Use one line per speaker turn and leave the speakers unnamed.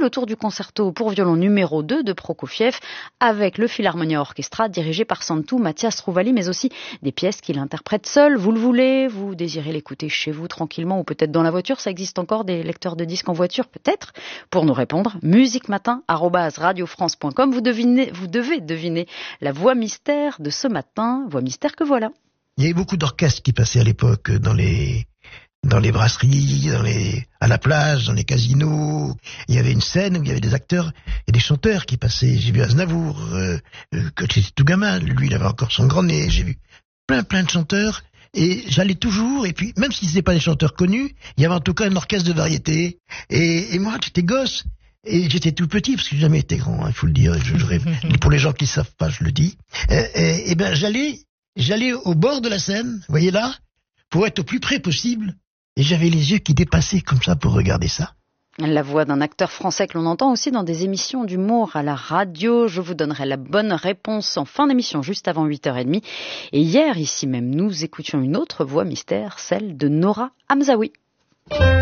autour du concerto pour violon numéro 2 de Prokofiev avec le Philharmonia Orchestra dirigé par Santu Mathias Rouvali, mais aussi des pièces qu'il interprète seul. Vous le voulez, vous désirez l'écouter chez vous tranquillement ou peut-être dans la voiture. Ça existe encore des lecteurs de disques en voiture peut-être? Pour nous répondre, musicmatin@radiofrance.com. Vous devez deviner la voix mystère de ce matin, voix mystère que voilà.
Il y avait beaucoup d'orchestres qui passaient à l'époque dans les brasseries, à la plage, dans les casinos. Il y avait une scène où il y avait des acteurs et des chanteurs qui passaient. J'ai vu Aznavour, quand j'étais tout gamin, lui il avait encore son grand nez. J'ai vu plein de chanteurs et j'allais toujours. Et puis même si c'était pas des chanteurs connus, il y avait en tout cas un orchestre de variété. Et moi j'étais gosse. Et j'étais tout petit, parce que j'ai jamais été grand, il faut le dire. Pour les gens qui ne savent pas, je le dis. Et ben j'allais au bord de la Seine, vous voyez là, pour être au plus près possible. Et j'avais les yeux qui dépassaient comme ça pour regarder ça.
La voix d'un acteur français que l'on entend aussi dans des émissions d'humour à la radio. Je vous donnerai la bonne réponse en fin d'émission, juste avant 8h30. Et hier, ici même, nous écoutions une autre voix mystère, celle de Nora Hamzaoui.